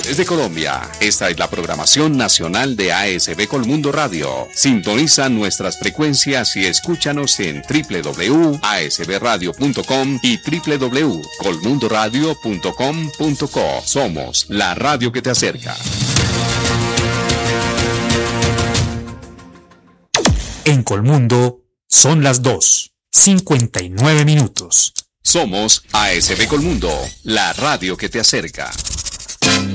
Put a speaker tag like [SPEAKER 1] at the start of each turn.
[SPEAKER 1] desde Colombia. Esta es la programación nacional de ASB Colmundo Radio. Sintoniza nuestras frecuencias y escúchanos en www.asbradio.com y www.colmundoradio.com.co. Somos la radio que te acerca.
[SPEAKER 2] En Colmundo son las 2:59.
[SPEAKER 1] Somos ASB Colmundo, la radio que te acerca.